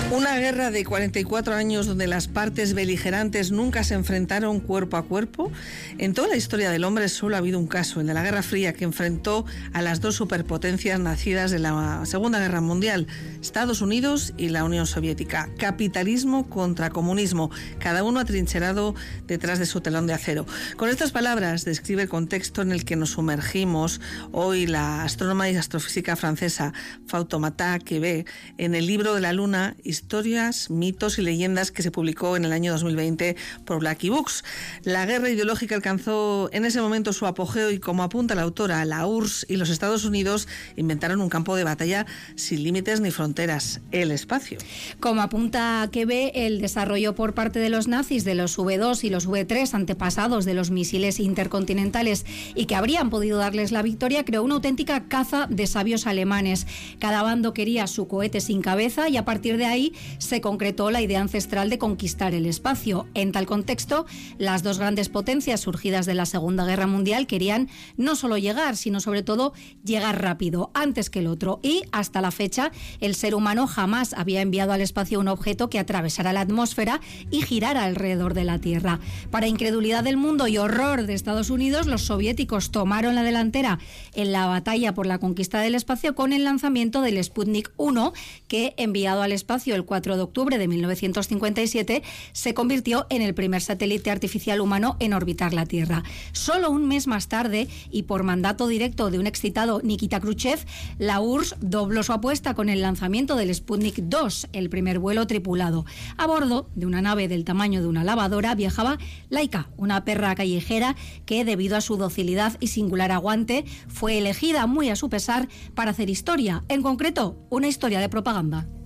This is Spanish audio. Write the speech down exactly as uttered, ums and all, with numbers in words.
Una guerra de cuarenta y cuatro años donde las partes beligerantes nunca se enfrentaron cuerpo a cuerpo. En toda la historia del hombre solo ha habido un caso, el de la Guerra Fría, que enfrentó a las dos superpotencias nacidas de la Segunda Guerra Mundial, Estados Unidos y la Unión Soviética. Capitalismo contra comunismo, cada uno atrincherado detrás de su telón de acero. Con estas palabras describe el contexto en el que nos sumergimos hoy la astrónoma y astrofísica francesa Fatoumata Kébé en el libro de la Luna, Historias, mitos y leyendas, que se publicó en el año dos mil veinte por Blackie Books. La guerra ideológica alcanzó en ese momento su apogeo y, como apunta la autora, la U R S S y los Estados Unidos inventaron un campo de batalla sin límites ni fronteras, el espacio. Como apunta Kébé, el desarrollo por parte de los nazis de los V dos y los V tres, antepasados de los misiles intercontinentales y que habrían podido darles la victoria, creó una auténtica caza de sabios alemanes. Cada bando quería su cohete sin cabeza y a partir de ahí se concretó la idea ancestral de conquistar el espacio. En tal contexto, las dos grandes potencias surgidas de la Segunda Guerra Mundial querían no solo llegar, sino sobre todo llegar rápido, antes que el otro. Y hasta la fecha, el ser humano jamás había enviado al espacio un objeto que atravesara la atmósfera y girara alrededor de la Tierra. Para incredulidad del mundo y horror de Estados Unidos, los soviéticos tomaron la delantera en la batalla por la conquista del espacio con el lanzamiento del Sputnik uno, que, enviado al espacio el cuatro de octubre de mil novecientos cincuenta y siete, se convirtió en el primer satélite artificial humano en orbitar la Tierra. Solo un mes más tarde, y por mandato directo de un excitado Nikita Khrushchev, la U R S S dobló su apuesta con el lanzamiento del Sputnik dos, el primer vuelo tripulado. A bordo de una nave del tamaño de una lavadora viajaba Laika, una perra callejera que, debido a su docilidad y singular aguante, fue elegida muy a su pesar para hacer historia, en concreto, una historia de propaganda.